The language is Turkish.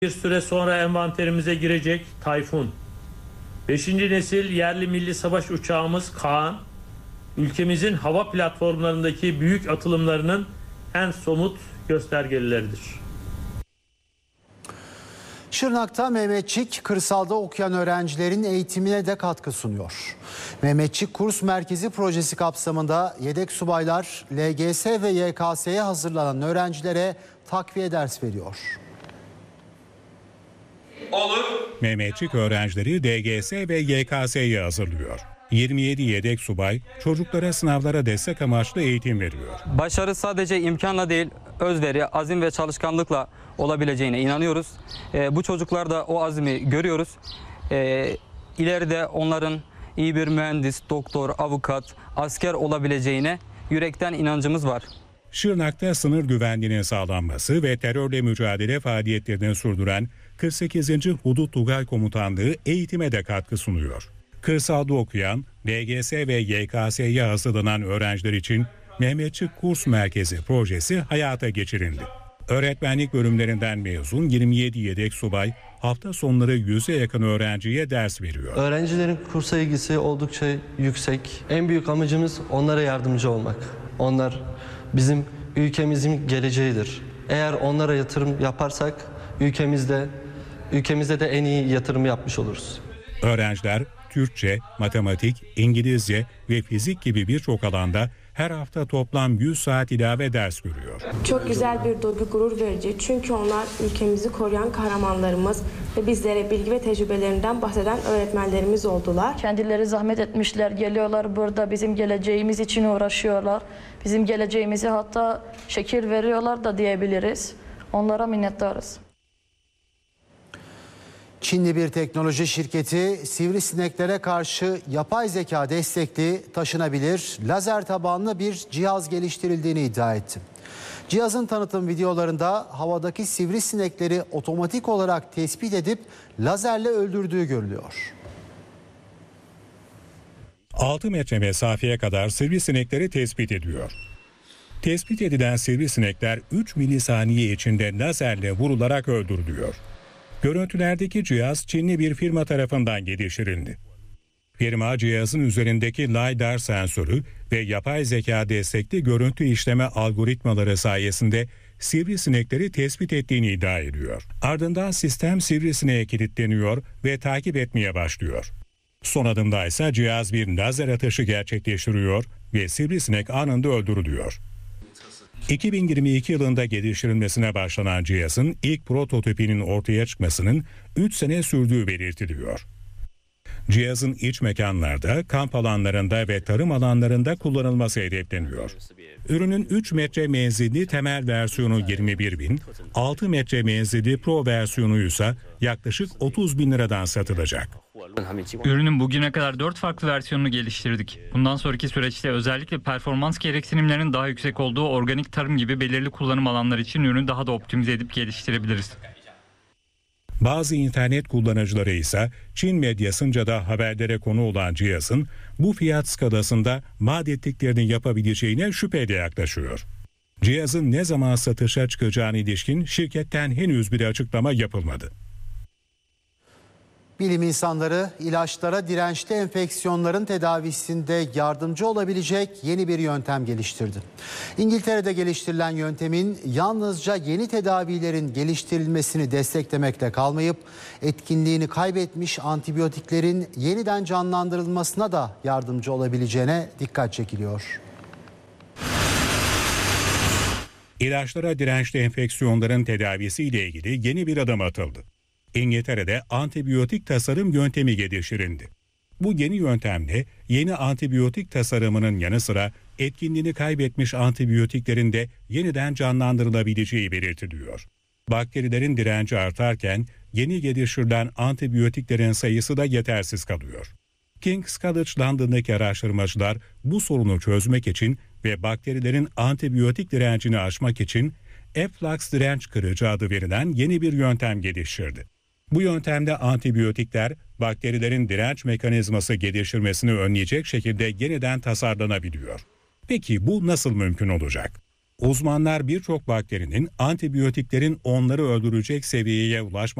Bir süre sonra envanterimize girecek Tayfun. 5. nesil yerli milli savaş uçağımız Kaan, ülkemizin hava platformlarındaki büyük atılımlarının en somut göstergelileridir. Şırnak'ta Mehmetçik, kırsalda okuyan öğrencilerin eğitimine de katkı sunuyor. Mehmetçik Kurs Merkezi projesi kapsamında yedek subaylar LGS ve YKS'ye hazırlanan öğrencilere takviye ders veriyor. Olur. Mehmetçik öğrencileri DGS ve YKS'ye hazırlıyor. 27 yedek subay çocuklara sınavlara destek amaçlı eğitim veriyor. Başarı sadece imkanla değil, özveri, azim ve çalışkanlıkla olabileceğine inanıyoruz. Bu çocuklarda o azmi görüyoruz. İleride onların iyi bir mühendis, doktor, avukat, asker olabileceğine yürekten inancımız var. Şırnak'ta sınır güvenliğinin sağlanması ve terörle mücadele faaliyetlerini sürdüren 48. Hudut Tugay Komutanlığı eğitime de katkı sunuyor. Kırsalda okuyan, DGS ve YKS'ye hazırlanan öğrenciler için Mehmetçik Kurs Merkezi projesi hayata geçirildi. Öğretmenlik bölümlerinden mezun 27 yedek subay hafta sonları 100'e yakın öğrenciye ders veriyor. Öğrencilerin kursa ilgisi oldukça yüksek. En büyük amacımız onlara yardımcı olmak. Onlar bizim ülkemizin geleceğidir. Eğer onlara yatırım yaparsak ülkemizde de en iyi yatırımı yapmış oluruz. Öğrenciler Türkçe, matematik, İngilizce ve fizik gibi birçok alanda her hafta toplam 100 saat ilave ders görüyor. Çok güzel bir duygu, gurur verici. Çünkü onlar ülkemizi koruyan kahramanlarımız ve bizlere bilgi ve tecrübelerinden bahseden öğretmenlerimiz oldular. Kendileri zahmet etmişler, geliyorlar burada bizim geleceğimiz için uğraşıyorlar. Bizim geleceğimizi hatta şekil veriyorlar da diyebiliriz. Onlara minnettarız. Çinli bir teknoloji şirketi sivrisineklere karşı yapay zeka destekli taşınabilir lazer tabanlı bir cihaz geliştirildiğini iddia etti. Cihazın tanıtım videolarında havadaki sivrisinekleri otomatik olarak tespit edip lazerle öldürdüğü görülüyor. 6 metre mesafeye kadar sivrisinekleri tespit ediyor. Tespit edilen sivrisinekler 3 milisaniye içinde lazerle vurularak öldürülüyor. Görüntülerdeki cihaz Çinli bir firma tarafından geliştirildi. Firma cihazın üzerindeki LiDAR sensörü ve yapay zeka destekli görüntü işleme algoritmaları sayesinde sivrisinekleri tespit ettiğini iddia ediyor. Ardından sistem sivrisineğe kilitleniyor ve takip etmeye başlıyor. Son adımda ise cihaz bir lazer atışı gerçekleştiriyor ve sivrisinek anında öldürülüyor. 2022 yılında geliştirilmesine başlanan cihazın ilk prototipinin ortaya çıkmasının 3 sene sürdüğü belirtiliyor. Cihazın iç mekanlarda, kamp alanlarında ve tarım alanlarında kullanılması hedefleniyor. Ürünün 3 metre menzilli temel versiyonu 21.000, 6 metre menzilli Pro versiyonu ise yaklaşık 30.000 liradan satılacak. Ürünün bugüne kadar 4 farklı versiyonunu geliştirdik. Bundan sonraki süreçte özellikle performans gereksinimlerinin daha yüksek olduğu organik tarım gibi belirli kullanım alanları için ürünü daha da optimize edip geliştirebiliriz. Bazı internet kullanıcıları ise Çin medyasınca da haberlere konu olan cihazın bu fiyat skalasında vaat ettiklerini yapabileceğine şüpheyle yaklaşıyor. Cihazın ne zaman satışa çıkacağına ilişkin şirketten henüz bir açıklama yapılmadı. Bilim insanları ilaçlara dirençli enfeksiyonların tedavisinde yardımcı olabilecek yeni bir yöntem geliştirdi. İngiltere'de geliştirilen yöntemin yalnızca yeni tedavilerin geliştirilmesini desteklemekle kalmayıp etkinliğini kaybetmiş antibiyotiklerin yeniden canlandırılmasına da yardımcı olabileceğine dikkat çekiliyor. İlaçlara dirençli enfeksiyonların tedavisiyle ilgili yeni bir adım atıldı. İngiltere'de antibiyotik tasarım yöntemi geliştirildi. Bu yeni yöntemle yeni antibiyotik tasarımının yanı sıra etkinliğini kaybetmiş antibiyotiklerin de yeniden canlandırılabileceği belirtiliyor. Bakterilerin direnci artarken yeni geliştirilen antibiyotiklerin sayısı da yetersiz kalıyor. King's College London'daki araştırmacılar bu sorunu çözmek için ve bakterilerin antibiyotik direncini aşmak için efflux direnç kırıcı adı verilen yeni bir yöntem geliştirdi. Bu yöntemde antibiyotikler bakterilerin direnç mekanizması geliştirmesini önleyecek şekilde yeniden tasarlanabiliyor. Peki bu nasıl mümkün olacak? Uzmanlar birçok bakterinin antibiyotiklerin onları öldürecek seviyeye ulaşmasını